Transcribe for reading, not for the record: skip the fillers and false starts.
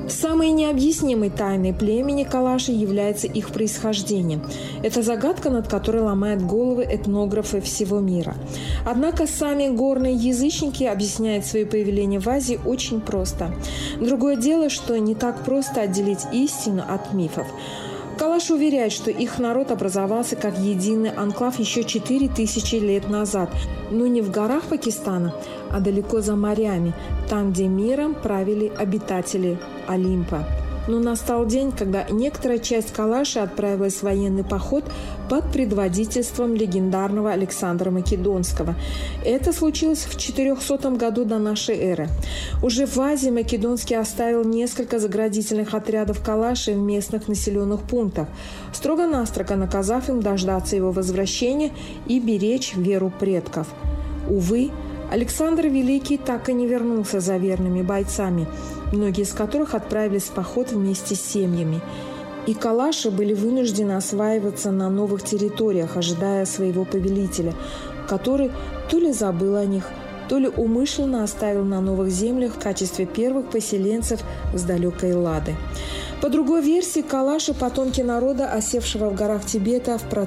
Самой необъяснимой тайной племени Калаши является их происхождение. Это загадка, над которой ломают головы этнографы всего мира. Однако сами горные язычники объясняют свое появление в Азии очень просто. Другое дело, что не так просто отделить истину от мифов. Калаши уверяют, что их народ образовался как единый анклав еще 4000 лет назад, но не в горах Пакистана, а далеко за морями, там, где миром правили обитатели Олимпа. Но настал день, когда некоторая часть Калаши отправилась в военный поход под предводительством легендарного Александра Македонского. Это случилось в 400 году до нашей эры. Уже в Азии Македонский оставил несколько заградительных отрядов Калаши в местных населенных пунктах, строго-настрого наказав им дождаться его возвращения и беречь веру предков. Увы, Александр Великий так и не вернулся за верными бойцами, многие из которых отправились в поход вместе с семьями. И Калаши были вынуждены осваиваться на новых территориях, ожидая своего повелителя, который то ли забыл о них, то ли умышленно оставил на новых землях в качестве первых поселенцев с далекой Эллады. По другой версии, Калаши – потомки народа, осевшего в горах Тибета в процессе